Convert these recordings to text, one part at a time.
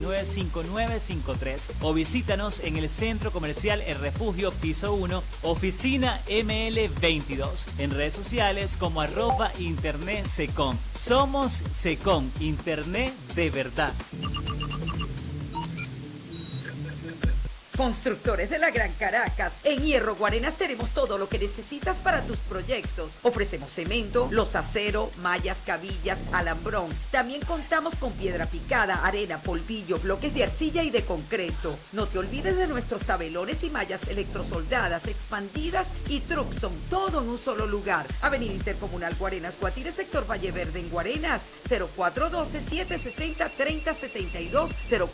95953 o visítanos en el Centro Comercial El Refugio, piso 1, oficina ML22, en redes sociales como @internetsecom. Somos Secom, Internet de verdad. Constructores de la Gran Caracas. En Hierro Guarenas tenemos todo lo que necesitas para tus proyectos. Ofrecemos cemento, losacero, mallas, cabillas, alambrón. También contamos con piedra picada, arena, polvillo, bloques de arcilla y de concreto. No te olvides de nuestros tabelones y mallas electrosoldadas, expandidas y Truxon, todo en un solo lugar. Avenida Intercomunal Guarenas, Guatire, sector Valle Verde en Guarenas. 0412-760-3072,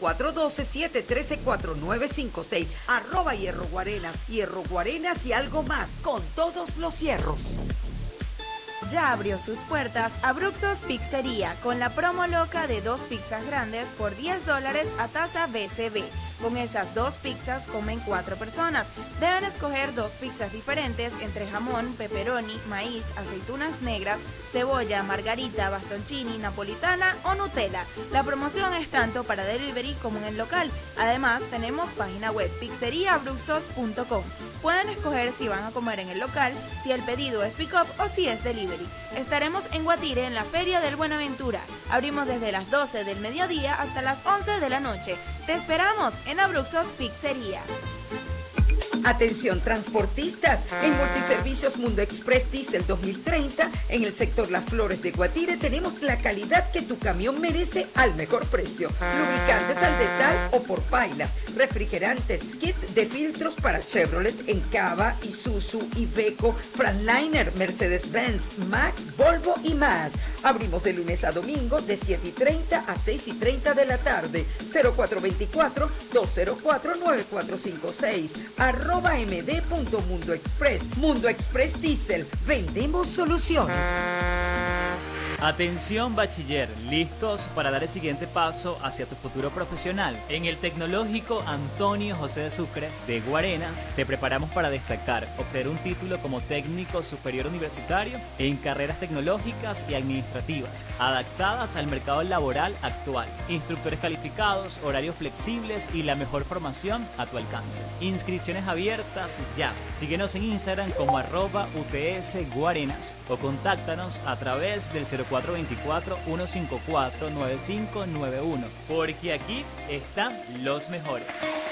0412-713-4956. @Hierro Guarenas, Hierro Guarenas y algo más, con todos los hierros. Ya abrió sus puertas Abruxos Pizzería con la promo loca de 2 pizzas grandes por $10 a tasa BCB. Con esas 2 pizzas comen 4 personas. Deben escoger 2 pizzas diferentes entre jamón, pepperoni, maíz, aceitunas negras, cebolla, margarita, bastoncini, napolitana o Nutella. La promoción es tanto para delivery como en el local. Además, tenemos página web pizzeriaabruxos.com. Pueden escoger si van a comer en el local, si el pedido es pick-up o si es delivery. Estaremos en Guatire en la Feria del Buenaventura. Abrimos desde las 12 del mediodía hasta las 11 de la noche. Te esperamos en Abruxos Pizzería. Atención transportistas, en Multiservicios Mundo Express Diesel 2030, en el sector Las Flores de Guatire, tenemos la calidad que tu camión merece al mejor precio. Lubricantes al detal o por pailas, refrigerantes, kit de filtros para Chevrolet, Encava, Isuzu, Iveco, Freightliner, Mercedes-Benz, Max, Volvo y más. Abrimos de lunes a domingo de 7:30 a 6:30 de la tarde. 0424-204-9456. @md.mundoexpress. Mundo Express Diesel. Vendemos soluciones. Atención bachiller, listos para dar el siguiente paso hacia tu futuro profesional. En el Tecnológico Antonio José de Sucre de Guarenas te preparamos para destacar, obtener un título como técnico superior universitario en carreras tecnológicas y administrativas, adaptadas al mercado laboral actual. Instructores calificados, horarios flexibles y la mejor formación a tu alcance. Inscripciones abiertas ya. Síguenos en Instagram como @UTSGuarenas o contáctanos a través del 0424-154-9591, porque aquí están los mejores.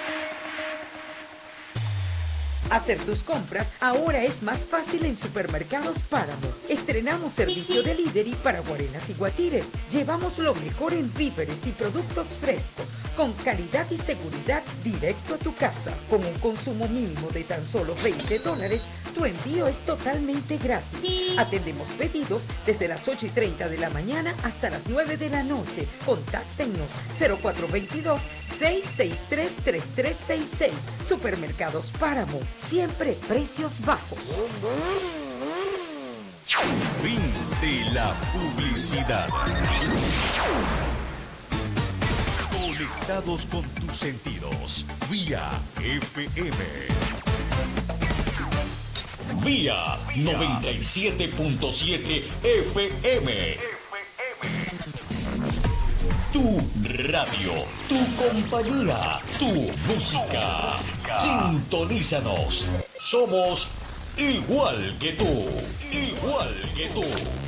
Hacer tus compras ahora es más fácil en Supermercados Páramo. Estrenamos servicio delivery para Guarenas y Guatire. Llevamos lo mejor en víveres y productos frescos, con calidad y seguridad directo a tu casa. Con un consumo mínimo de tan solo $20, tu envío es totalmente gratis. Atendemos pedidos desde las 8:30 de la mañana hasta las 9 de la noche. Contáctenos 0422-663-3366. Supermercados Páramo. Siempre precios bajos. Fin de la publicidad. Conectados con tus sentidos. Vía FM. Vía 97.7 FM. Tu radio, tu compañía, tu música. Sintonízanos. Somos igual que tú. Igual que tú.